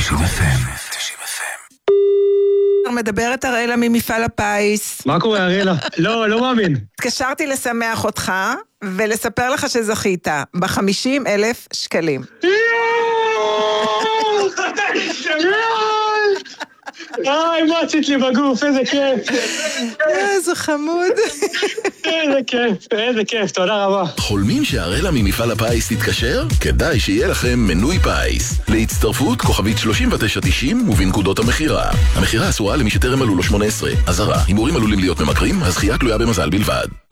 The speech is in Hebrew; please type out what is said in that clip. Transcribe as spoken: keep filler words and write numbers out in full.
תשעים אף אם. מדברת הראלה ממפעל הפיס. מה קורה הראלה? לא, לא מאמין. התקשרתי לשמח אותך ולספר לך שזכית ב-חמישים אלף שקלים. איי, מוצית לי בגוף, איזה כיף. איזה חמוד. איזה כיף, איזה כיף, תודה רבה. חולמים שהראלה ממפעל הפיס תתקשר? כדאי שיהיה לכם מנוי פיס. להצטרפות כוכבית שלושים ותשע תשעים ובנקודות המחירה. המחירה אסורה למי שטרם מלאו לו שמונה עשרה. אזהרה, הימורים עלולים להיות ממכרים, הזכייה תלויה במזל בלבד.